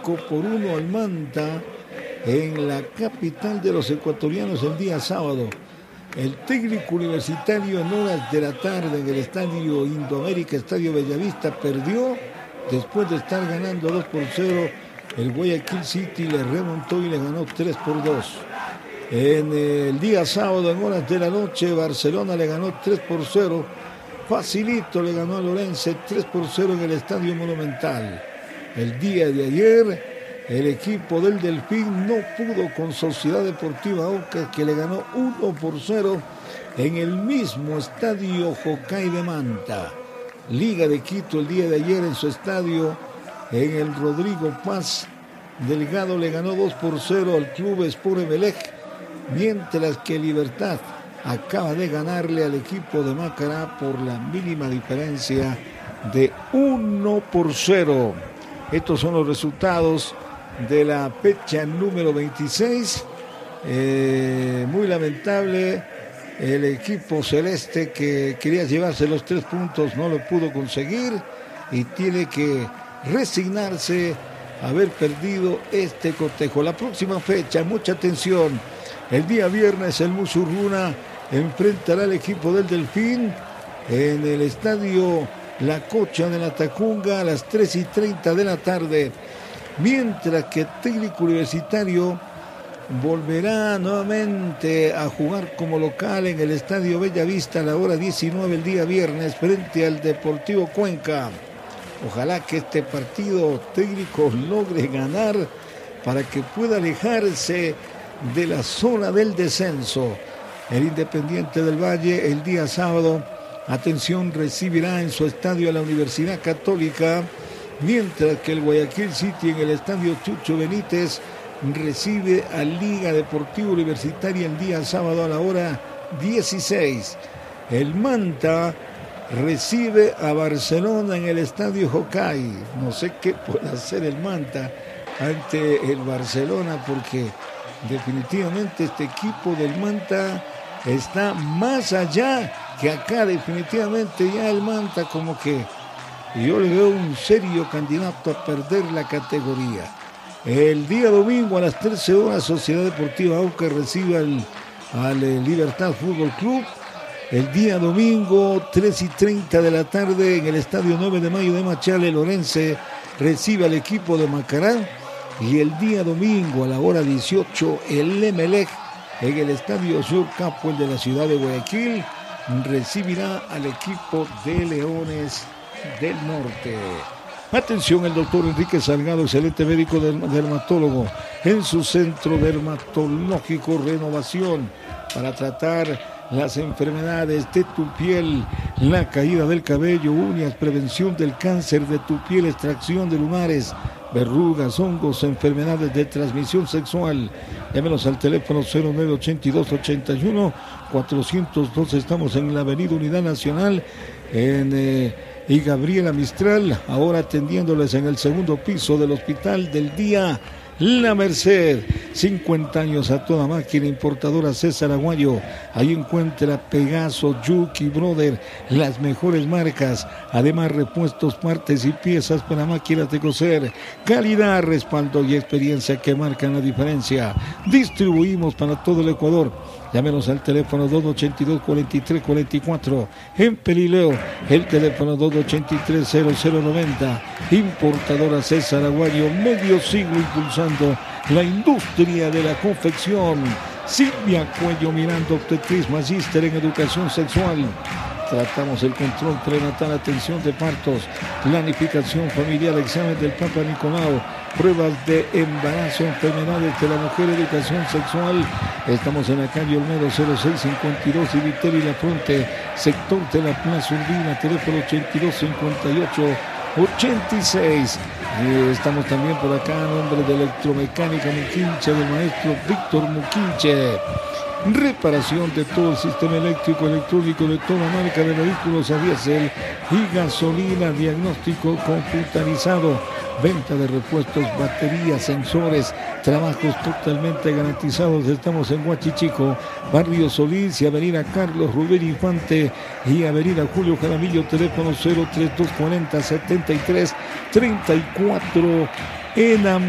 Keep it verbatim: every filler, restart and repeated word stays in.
cinco por uno al Manta en la capital de los ecuatorianos el día sábado. El técnico universitario en horas de la tarde en el estadio Indoamérica, estadio Bellavista, perdió después de estar ganando dos por cero. El Guayaquil City le remontó y le ganó tres por dos. En el día sábado, en horas de la noche, Barcelona le ganó tres por cero. Facilito le ganó a Lorense tres por cero en el Estadio Monumental. El día de ayer, el equipo del Delfín no pudo con Sociedad Deportiva Aucas, que le ganó uno por cero en el mismo Estadio Jocay de Manta. Liga de Quito el día de ayer en su estadio, en el Rodrigo Paz Delgado, le ganó dos por cero al Club Sport Emelec, mientras que Libertad acaba de ganarle al equipo de Macará por la mínima diferencia de uno por cero. Estos son los resultados de la fecha número veintiséis. Eh, muy lamentable, el equipo celeste que quería llevarse los tres puntos no lo pudo conseguir y tiene que resignarse a haber perdido este cotejo. La próxima fecha, mucha atención, el día viernes el Musurruna enfrentará al equipo del Delfín en el estadio La Cocha de la Tacunga a las tres y treinta de la tarde, mientras que Técnico Universitario volverá nuevamente a jugar como local en el estadio Bellavista a la hora diecinueve el día viernes frente al Deportivo Cuenca. Ojalá que este partido Técnico logre ganar para que pueda alejarse de la zona del descenso. El Independiente del Valle el día sábado, atención, recibirá en su estadio a la Universidad Católica, mientras que el Guayaquil City en el estadio Chucho Benítez recibe a Liga Deportiva Universitaria el día sábado a la hora dieciséis. El Manta recibe a Barcelona en el estadio Jocay. No sé qué puede hacer el Manta ante el Barcelona, porque definitivamente este equipo del Manta está más allá que acá. Definitivamente ya el Manta como que yo le veo un serio candidato a perder la categoría. El día domingo a las trece horas Sociedad Deportiva Aucas recibe al, al Libertad Fútbol Club. El día domingo tres y treinta de la tarde en el estadio nueve de mayo de Machala, Lorense recibe al equipo de Macará. Y el día domingo a la hora dieciocho el Emelec en el estadio Sur Capo, el de la ciudad de Guayaquil, recibirá al equipo de Leones del Norte. Atención, el doctor Enrique Salgado, excelente médico dermatólogo, en su centro dermatológico Renovación, para tratar las enfermedades de tu piel, la caída del cabello, uñas, prevención del cáncer de tu piel, extracción de lunares, verrugas, hongos, enfermedades de transmisión sexual. Llámenos al teléfono cero nueve ochenta y dos ochenta y uno cuatrocientos dos. Estamos en la avenida Unidad Nacional en, eh, y Gabriela Mistral, ahora atendiéndoles en el segundo piso del Hospital del Día La Merced. Cincuenta años a toda máquina, importadora César Aguayo. Ahí encuentra Pegaso, Yuki Brother, las mejores marcas. Además, repuestos, partes y piezas para máquinas de coser. Calidad, respaldo y experiencia que marcan la diferencia. Distribuimos para todo el Ecuador. Llámenos al teléfono dos ochenta y dos cuarenta y tres cuarenta y cuatro. En Pelileo, el teléfono dos ochenta y tres cero cero noventa. Importadora César Aguayo, medio siglo impulsando la industria de la confección. Silvia Cuello Miranda, obstetriz, magíster en educación sexual. Tratamos el control prenatal, atención de partos, planificación familiar, examen del Papa Nicolau, pruebas de embarazo, enfermedades de la mujer, educación sexual. Estamos en la calle Olmedo cero seis cincuenta y dos y Viteri La Fronte, sector de la Plaza Urbina, teléfono ochenta y dos cincuenta y ocho ochenta y seis. Y estamos también por acá a nombre de Electromecánica Muquinche, del maestro Víctor Muquinche. Reparación de todo el sistema eléctrico, electrónico de toda marca de vehículos a diésel y gasolina, diagnóstico computarizado, venta de repuestos, baterías, sensores, trabajos totalmente garantizados. Estamos en Huachichico, Barrio Solís y Avenida Carlos Rubén Infante y Avenida Julio Jaramillo, teléfono cero tres dos cuarenta setenta y tres treinta y cuatro en